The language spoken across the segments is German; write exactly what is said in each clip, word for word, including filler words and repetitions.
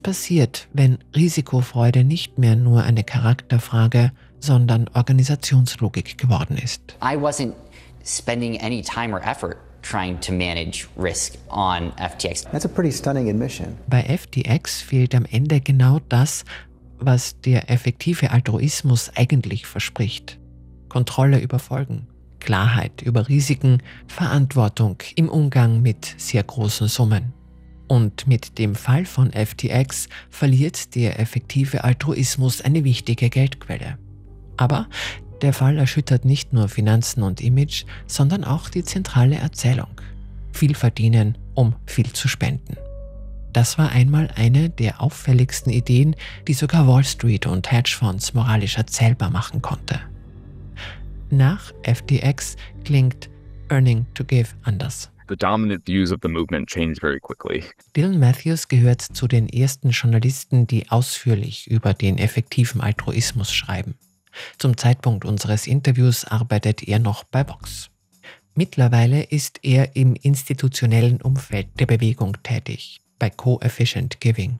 passiert, wenn Risikofreude nicht mehr nur eine Charakterfrage, sondern Organisationslogik geworden ist. I wasn't spending any time or effort trying to manage risk on F T X. That's a pretty stunning admission. Bei F T X fehlt am Ende genau das, was der effektive Altruismus eigentlich verspricht. Kontrolle über Folgen, Klarheit über Risiken, Verantwortung im Umgang mit sehr großen Summen. Und mit dem Fall von F T X verliert der effektive Altruismus eine wichtige Geldquelle. Aber der Fall erschüttert nicht nur Finanzen und Image, sondern auch die zentrale Erzählung. Viel verdienen, um viel zu spenden. Das war einmal eine der auffälligsten Ideen, die sogar Wall Street und Hedgefonds moralisch erzählbar machen konnte. Nach F T X klingt Earning to Give anders. The dominant views of the movement changed very quickly. Dylan Matthews gehört zu den ersten Journalisten, die ausführlich über den effektiven Altruismus schreiben. Zum Zeitpunkt unseres Interviews arbeitet er noch bei Vox. Mittlerweile ist er im institutionellen Umfeld der Bewegung tätig, bei Coefficient Giving.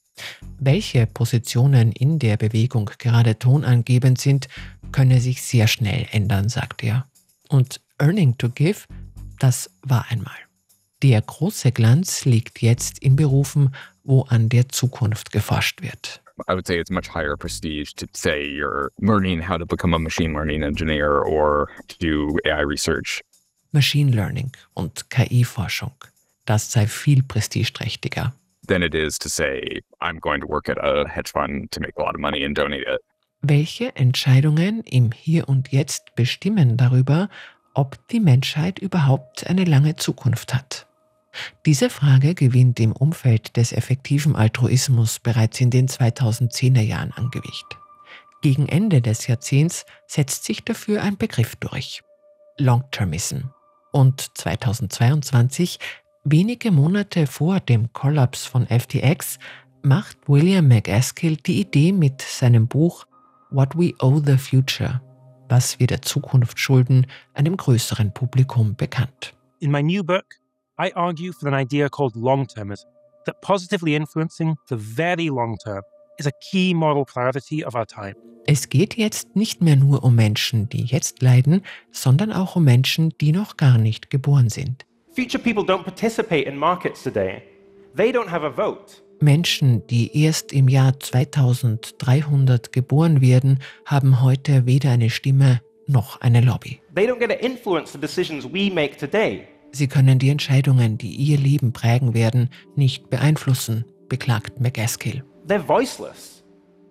Welche Positionen in der Bewegung gerade tonangebend sind, könne sich sehr schnell ändern, sagt er. Und Earning to Give, das war einmal. Der große Glanz liegt jetzt in Berufen, wo an der Zukunft geforscht wird. I would say it's much higher prestige to say you're learning how to become a machine learning engineer or to do A I research. Machine Learning und K I-Forschung, das sei viel prestigeträchtiger. Than it is to say, I'm going to work at a hedge fund to make a lot of money and donate it. Welche Entscheidungen im Hier und Jetzt bestimmen darüber, ob die Menschheit überhaupt eine lange Zukunft hat? Diese Frage gewinnt im Umfeld des effektiven Altruismus bereits in den zweitausendzehner Jahren an Gewicht. Gegen Ende des Jahrzehnts setzt sich dafür ein Begriff durch: Long-Termism. Und zweitausendzweiundzwanzig, wenige Monate vor dem Kollaps von F T X, macht William MacAskill die Idee mit seinem Buch What We Owe the Future, was wir der Zukunft schulden, einem größeren Publikum bekannt. In my new book, I argue for an idea called long-termism, that positively influencing the very long term is a key moral priority of our time. Es geht jetzt nicht mehr nur um Menschen, die jetzt leiden, sondern auch um Menschen, die noch gar nicht geboren sind. Future people don't participate in markets today. They don't have a vote. Menschen, die erst im Jahr zweitausenddreihundert geboren werden, haben heute weder eine Stimme noch eine Lobby. They don't get to influence the decisions we make today. Sie können die Entscheidungen, die ihr Leben prägen werden, nicht beeinflussen, beklagt MacAskill. They're voiceless.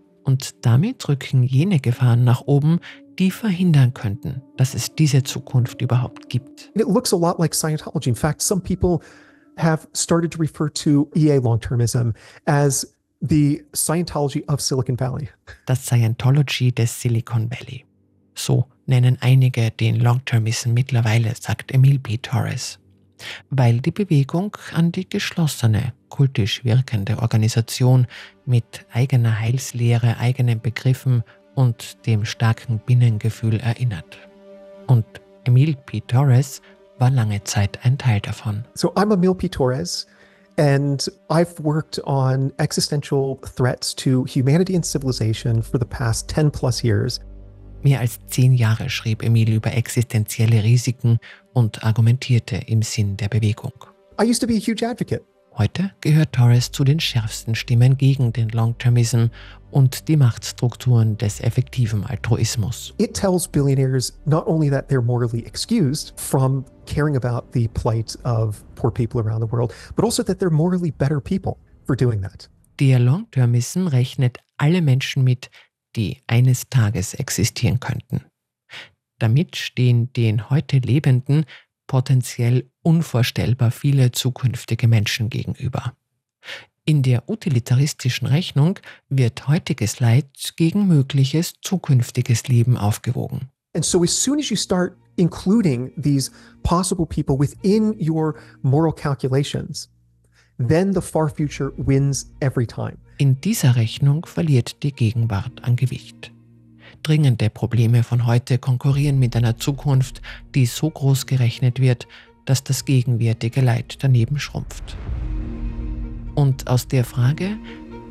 Und damit rücken jene Gefahren nach oben, die verhindern könnten, dass es diese Zukunft überhaupt gibt. It looks a lot like Scientology. In fact, some people have started to refer to E A long-termism as the Scientology of Silicon Valley. Das Scientology des Silicon Valley. So nennen einige den Long-Termism mittlerweile, sagt Emil P. Torres. Weil die Bewegung an die geschlossene, kultisch wirkende Organisation mit eigener Heilslehre, eigenen Begriffen und dem starken Binnengefühl erinnert. Und Emil P. Torres war lange Zeit ein Teil davon. So I'm Emil P. Torres, and I've worked on existential threats to humanity and civilization for the past ten plus years. Mehr als zehn Jahre schrieb Emil über existenzielle Risiken und argumentierte im Sinn der Bewegung. I used to be a huge advocate. Heute gehört Torres zu den schärfsten Stimmen gegen den Long-Termism und die Machtstrukturen des effektiven Altruismus. It tells billionaires not only that they're morally excused from caring about the plight of poor people around the world, but also that they're morally better people for doing that. Der Long-Termism rechnet alle Menschen mit, die eines Tages existieren könnten. Damit stehen den heute Lebenden potenziell unvorstellbar viele zukünftige Menschen gegenüber. In der utilitaristischen Rechnung wird heutiges Leid gegen mögliches zukünftiges Leben aufgewogen. And so as soon as you start including these possible people within your moral calculations, then the far future wins every time. In dieser Rechnung verliert die Gegenwart an Gewicht. Dringende Probleme von heute konkurrieren mit einer Zukunft, die so groß gerechnet wird, dass das gegenwärtige Leid daneben schrumpft. Und aus der Frage,